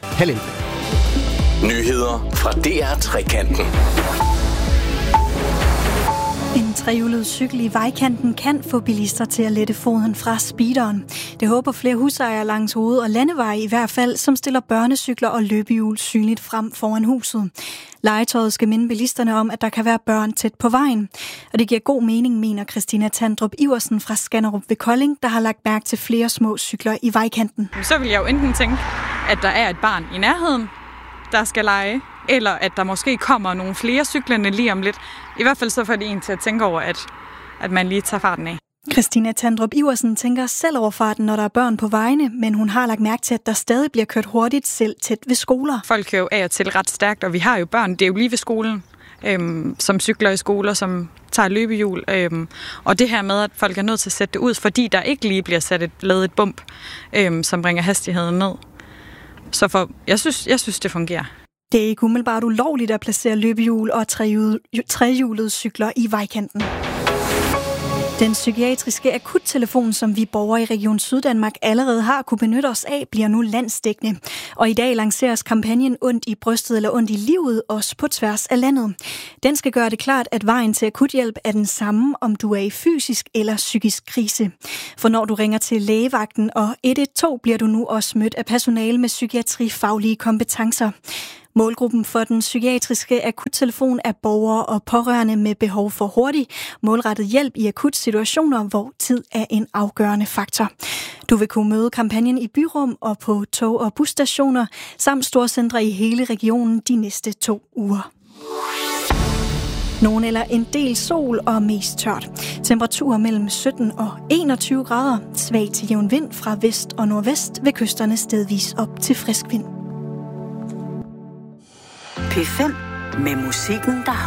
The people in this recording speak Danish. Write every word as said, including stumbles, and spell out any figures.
halv elleve. Nyheder fra D R Trekanten. En trehjulet cykel i vejkanten kan få bilister til at lette foden fra speederen. Det håber flere husejere langs hoved- og landeveje i hvert fald, som stiller børnecykler og løbehjul synligt frem foran huset. Legetøjet skal minde bilisterne om, at der kan være børn tæt på vejen. Og det giver god mening, mener Christina Tandrup Iversen fra Skanderup ved Kolding, der har lagt mærke til flere små cykler i vejkanten. Så vil jeg jo enten tænke, at der er et barn i nærheden, der skal lege, eller at der måske kommer nogle flere cyklerne lige om lidt. I hvert fald så får det en til at tænke over, at, at man lige tager farten af. Christina Tandrup Iversen tænker selv over farten, når der er børn på vejene, men hun har lagt mærke til, at der stadig bliver kørt hurtigt selv tæt ved skoler. Folk kører jo af og til ret stærkt, og vi har jo børn, det er jo lige ved skolen, øhm, som cykler i skoler, som tager løbehjul. Øhm, og det her med, at folk er nødt til at sætte det ud, fordi der ikke lige bliver sat et, lavet et bump, øhm, som bringer hastigheden ned. Så for, jeg, synes, jeg synes, det fungerer. Det er ikke umiddelbart ulovligt at placere løbehjul og trehjulede cykler i vejkanten. Den psykiatriske akuttelefon, som vi borgere i Region Syddanmark allerede har kunne benytte os af, bliver nu landsdækkende. Og i dag lanceres kampagnen Ondt i brystet eller ondt i livet, også på tværs af landet. Den skal gøre det klart, at vejen til akuthjælp er den samme, om du er i fysisk eller psykisk krise. For når du ringer til lægevagten og et et to, bliver du nu også mødt af personale med psykiatrifaglige kompetencer. Målgruppen for den psykiatriske akuttelefon er borgere og pårørende med behov for hurtig, målrettet hjælp i akutsituationer, hvor tid er en afgørende faktor. Du vil kunne møde kampagnen i byrum og på tog- og busstationer, samt storcentre i hele regionen de næste to uger. Nogen eller en del sol og mest tørt. Temperaturer mellem sytten og enogtyve grader. Svag til jævn vind fra vest og nordvest ved kysterne stedvis op til frisk vind. P fem med musikken, der